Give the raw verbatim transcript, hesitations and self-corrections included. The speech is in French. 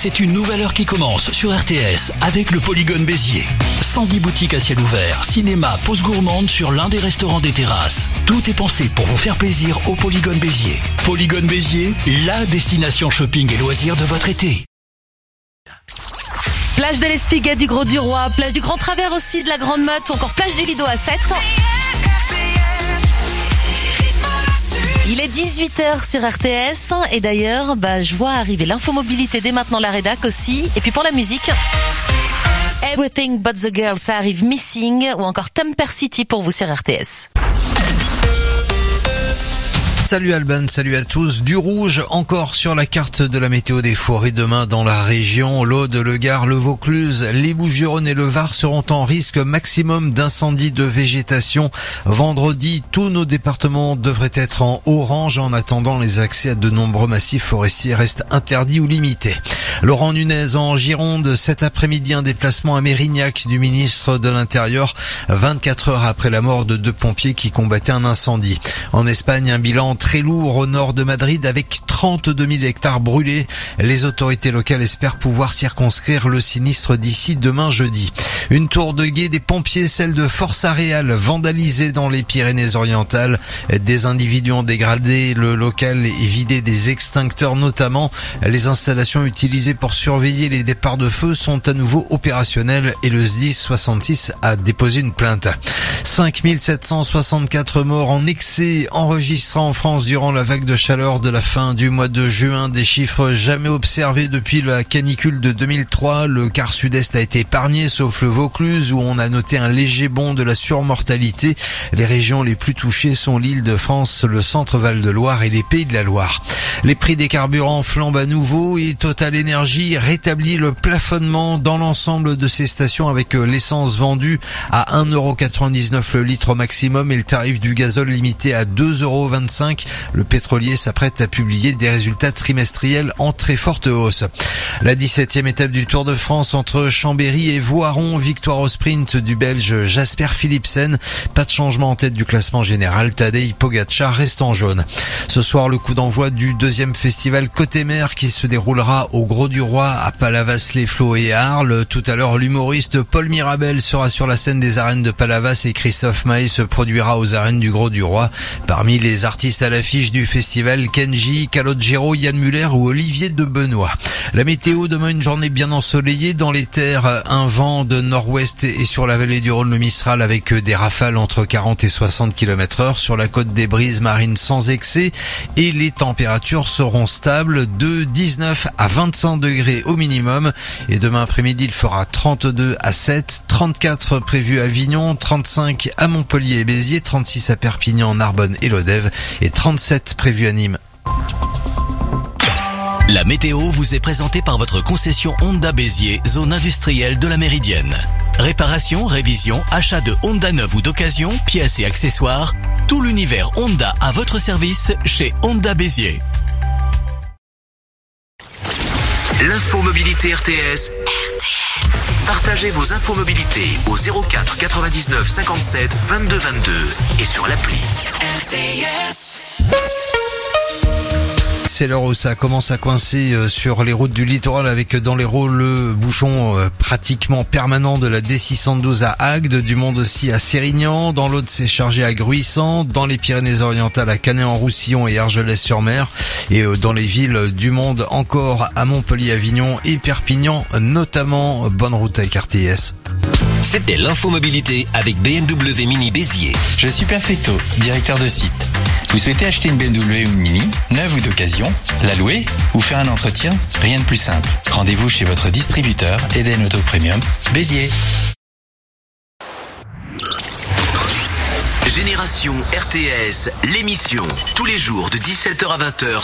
c'est une nouvelle heure qui commence sur R T S avec le Polygone Béziers. cent dix boutiques à ciel ouvert, cinéma, pause gourmande sur l'un des restaurants des terrasses. Tout est pensé pour vous faire plaisir au Polygone Béziers. Polygone Béziers, la destination shopping et loisirs de votre été. Plage de l'Espiguette, du Gros du Roi, plage du Grand Travers aussi, de la Grande Motte ou encore plage du Lido à sept. Il est dix-huit heures sur R T S et d'ailleurs, bah, je vois arriver l'infomobilité dès maintenant, la rédac aussi. Et puis pour la musique, Everything But The Girl, ça arrive, Missing ou encore Temper City pour vous sur R T S. Salut Alban, salut à tous. Du rouge encore sur la carte de la météo des forêts demain dans la région. L'Aude, le Gard, le Vaucluse, les Bouches-du-Rhône et le Var seront en risque maximum d'incendie de végétation. Vendredi, tous nos départements devraient être en orange. En attendant, les accès à de nombreux massifs forestiers restent interdits ou limités. Laurent Nunez en Gironde, cet après-midi, un déplacement à Mérignac du ministre de l'Intérieur, vingt-quatre heures après la mort de deux pompiers qui combattaient un incendie. En Espagne, un bilan très lourd au nord de Madrid avec trente-deux mille hectares brûlés. Les autorités locales espèrent pouvoir circonscrire le sinistre d'ici demain jeudi. Une tour de guet des pompiers, celle de Force Aréal, vandalisée dans les Pyrénées-Orientales. Des individus ont dégradé le local et vidé des extincteurs notamment. Les installations utilisées pour surveiller les départs de feu sont à nouveau opérationnelles et le S D I S soixante-six a déposé une plainte. cinq mille sept cent soixante-quatre morts en excès enregistrés en France durant la vague de chaleur de la fin du mois de juin, des chiffres jamais observés depuis la canicule de deux mille trois. Le quart sud-est a été épargné, sauf le Vaucluse où on a noté un léger bond de la surmortalité. Les régions les plus touchées sont l'Île-de-France, le Centre-Val de Loire et les Pays de la Loire. Les prix des carburants flambent à nouveau et Total Énergie rétablit le plafonnement dans l'ensemble de ses stations avec l'essence vendue à un euro quatre-vingt-dix-neuf le litre au maximum et le tarif du gazole limité à deux euros vingt-cinq. Le pétrolier s'apprête à publier des résultats trimestriels en très forte hausse. La dix-septième étape du Tour de France entre Chambéry et Voiron, victoire au sprint du Belge Jasper Philipsen. Pas de changement en tête du classement général, Tadej Pogačar reste en jaune. Ce soir, le coup d'envoi du deuxième festival Côté Mer qui se déroulera au Gros du Roi à Palavas, les Flots et Arles. Tout à l'heure, l'humoriste Paul Mirabel sera sur la scène des arènes de Palavas et Christophe Maé se produira aux arènes du Gros du Roi. Parmi les artistes à l'affiche du festival, Kenji, Calogero, Yann Muller ou Olivier de Benoît. La météo, demain une journée bien ensoleillée dans les terres, un vent de nord-ouest et sur la vallée du Rhône le Mistral avec des rafales entre quarante et soixante kilomètres heure. Sur la côte des brises marines sans excès et les températures seront stables de dix-neuf à vingt-cinq degrés au minimum. Et demain après-midi, il fera trente-deux à sept, trente-quatre prévu à Avignon, trente-cinq à Montpellier et Béziers, trente-six à Perpignan, Narbonne et Lodève et trente-sept prévu à Nîmes. La météo vous est présentée par votre concession Honda Béziers, zone industrielle de la Méridienne. Réparation, révision, achat de Honda neuve ou d'occasion, pièces et accessoires, tout l'univers Honda à votre service chez Honda Béziers. L'infomobilité R T S. R T S. Partagez vos infomobilités au zéro quatre quatre-vingt-dix-neuf cinquante-sept vingt-deux vingt-deux et sur l'appli. R T S. C'est l'heure où ça commence à coincer sur les routes du littoral avec dans l'Hérault le bouchon pratiquement permanent de la D six cent douze à Agde, du Monde aussi à Sérignan, dans l'Aude c'est chargé à Gruissant, dans les Pyrénées-Orientales à Canet-en-Roussillon et Argelès-sur-Mer et dans les villes du Monde encore à Montpellier, Avignon et Perpignan notamment. Bonne route avec R T S. C'était l'infomobilité avec B M W Mini Béziers. Je suis Perfecto, directeur de site. Vous souhaitez acheter une B M W ou une Mini, neuve ou d'occasion, la louer ou faire un entretien? Rien de plus simple. Rendez-vous chez votre distributeur Eden Auto Premium, Béziers. Génération R T S, l'émission, tous les jours de dix-sept heures à vingt heures